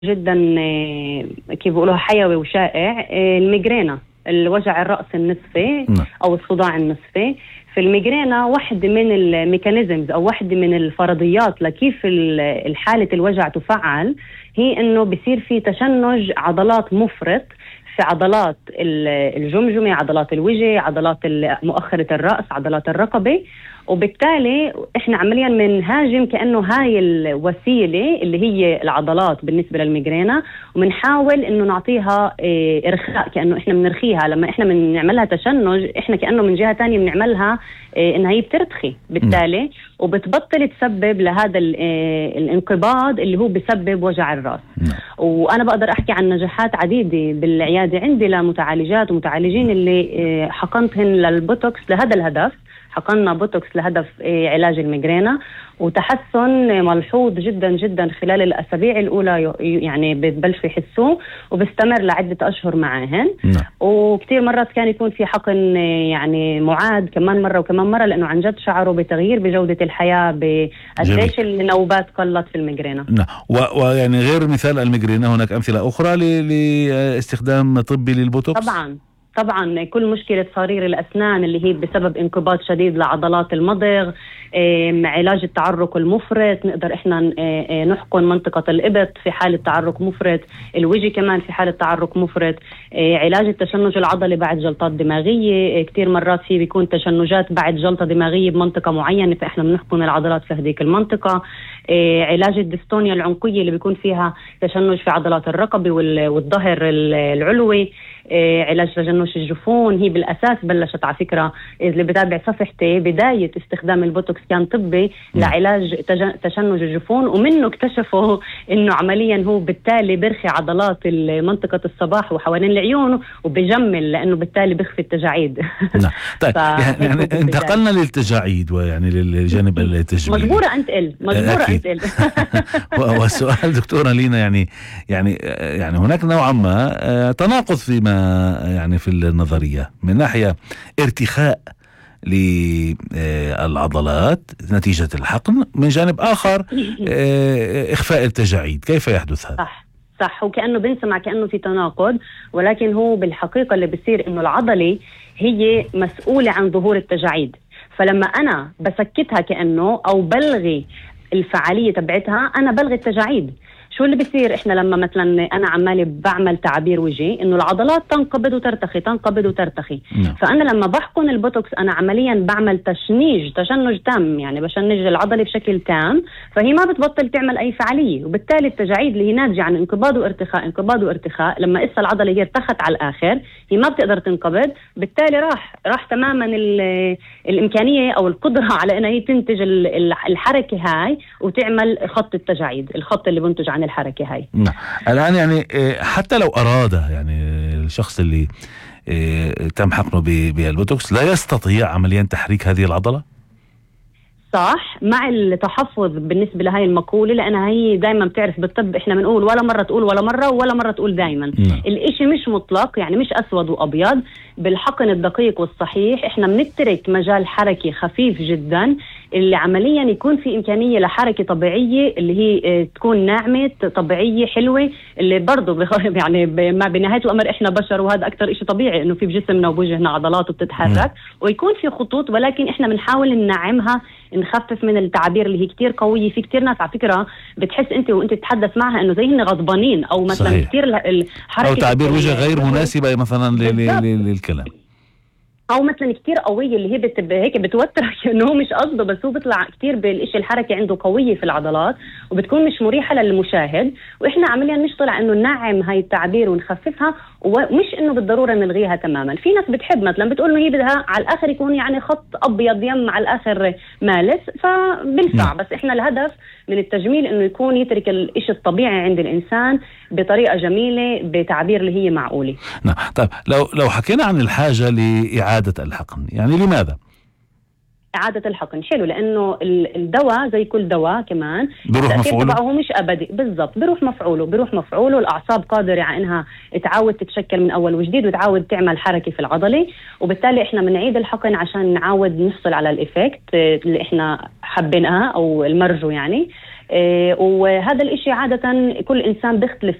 جدا كيف بيقولوها حيوي وشائع، الميجرينا، الوجع الرأس النصفي أو الصداع النصفي. في الميجرينا واحدة من الميكانيزمز أو واحدة من الفرضيات لكيف الحالة الوجع تفعل هي إنه بصير في تشنج عضلات مفرط في عضلات الجمجمة، عضلات الوجه، عضلات مؤخرة الرأس، عضلات الرقبة. وبالتالي احنا عمليا بنهاجم كأنه هاي الوسيلة اللي هي العضلات بالنسبة للميجرينا، وبنحاول انه نعطيها ارخاء، كأنه احنا بنرخيها. لما احنا بنعملها تشنج احنا كأنه من جهة تانية بنعملها انها هي بترتخي بالتالي، وبتبطل تسبب لهذا الانقباض اللي هو بسبب وجع الرأس. وانا بقدر احكي عن نجاحات عديدة بالعيادة عندي لمتعالجات ومتعالجين اللي حقنتهن للبوتوكس لهذا الهدف. حقننا بوتوكس لهدف علاج الميجرينا، وتحسن ملحوظ جدا جدا خلال الأسابيع الأولى، يعني بتبلشوا يحسوه وبستمر لعدة أشهر معاهن. وكتير مرات كان يكون في حقن يعني معاد كمان مرة وكمان مرة، لأنه عن جد شعروا بتغيير بجودة الحياة، بقديش النوبات قلت في الميجرينا. ويعني غير مثال الميجرينا هناك أمثلة أخرى لاستخدام طبي للبوتوكس؟ طبعا كل مشكلة صرير الأسنان اللي هي بسبب انقباض شديد لعضلات المضغ، علاج التعرق المفرط، نقدر احنا نحقن منطقة الإبط في حالة تعرق مفرط، الوجه كمان في حالة تعرق مفرط، علاج التشنج العضلي بعد جلطات دماغية. كتير مرات في بيكون تشنجات بعد جلطة دماغية بمنطقة معينة، فاحنا بنحقن العضلات في هذيك المنطقة. علاج الديستونيا العنقية اللي بيكون فيها تشنج في عضلات الرقبة والظهر العلوي. علاج تجنش الجفون، هي بالأساس بلشت على فكرة اللي بتابع صفحتي بداية استخدام البوتوكس كان طبي لعلاج تشنج الجفون، ومنه اكتشفوا انه عمليا هو بالتالي برخي عضلات منطقة الصباح وحوالين العيون وبجمل، لانه بالتالي بخفي التجاعيد. طيب يعني انتقلنا للتجاعيد ويعني للجانب التجميلي. مجبورة انتقل والسؤال دكتورة لينا يعني هناك نوعا ما تناقض فيما يعني في النظرية، من ناحية ارتخاء للعضلات نتيجة الحقن، من جانب آخر إخفاء التجاعيد. كيف يحدث هذا؟ صح، وكأنه بنسمع كأنه في تناقض، ولكن هو بالحقيقة اللي بيصير إنه العضلة هي مسؤولة عن ظهور التجاعيد، فلما أنا بسكتها كأنه أو بلغي الفعالية تبعتها أنا بلغي التجاعيد. شو اللي بيصير احنا لما مثلا انا عمالي بعمل تعابير وجهي انه العضلات تنقبض وترتخي فانا لما بحقن البوتوكس انا عمليا بعمل تشنج تام، يعني بشنج العضله بشكل تام، فهي ما بتبطل تعمل اي فعاليه، وبالتالي التجاعيد اللي هي ناتجه عن انقباض وارتخاء لما اسا العضله هي ارتخت على الاخر هي ما بتقدر تنقبض، بالتالي راح تماما الامكانيه او القدره على انها هي تنتج الحركه هاي وتعمل خط التجاعيد، الخط اللي بنتج عن الحركة هاي. الآن يعني حتى لو أراد يعني الشخص اللي تم حقنه بالبوتوكس لا يستطيع عمليا تحريك هذه العضلة؟ صح، مع التحفظ بالنسبة لهاي المقولة، لأنها هي دايما بتعرف بالطب إحنا بنقول ولا مرة تقول ولا مرة تقول دايما. الإشي مش مطلق، يعني مش أسود وأبيض. بالحقن الدقيق والصحيح إحنا بنترك مجال حركي خفيف جدا اللي عمليا يكون في إمكانية لحركة طبيعية اللي هي تكون ناعمة طبيعية حلوة، اللي برضو يعني ما بنهاية الأمر إحنا بشر، وهذا أكتر إشي طبيعي إنه في بجسمنا وبوجهنا عضلات وبتتحرك ويكون في خطوط، ولكن إحنا بنحاول ننعمها، نخفف من التعابير اللي هي كتير قوية. في كتير ناس على فكرة بتحس أنت وأنت تتحدث معها إنه زي هن غضبانين أو مثلا صحيح. كتير الحركة أو تعبير وجه غير مناسبة مثلا للكلام، او مثلا كتير قويه اللي هي هيك بتوترك انه هو مش قصده، بس هو بيطلع كتير بالشيء الحركه عنده قويه في العضلات وبتكون مش مريحه للمشاهد، واحنا عمليا نشتغل انه ننعم هاي التعبير ونخففها، ومش انه بالضروره نلغيها تماما. في ناس بتحب مثلا بتقول انه هي بدها على الاخر يكون يعني خط ابيض يم على الاخر مالس، فبنفع. بس احنا الهدف من التجميل انه يكون يترك الشيء الطبيعي عند الانسان بطريقه جميله بتعبير اللي هي معقوله. نعم. طيب لو حكينا عن الحاجه لإعادة الحقن، يعني لماذا؟ إعادة الحقن حلو، لأنه الدواء زي كل دواء كمان بيروح مفعوله، هو مش أبدي بالضبط، بيروح مفعوله الأعصاب قادرة على إنها تعاود تتشكل من أول وجديد وتعاود تعمل حركة في العضلة، وبالتالي إحنا بنعيد الحقن عشان نعاود نحصل على الإفكت اللي إحنا حبيناها أو المرجو يعني. وهذا الإشي عادة كل إنسان بيختلف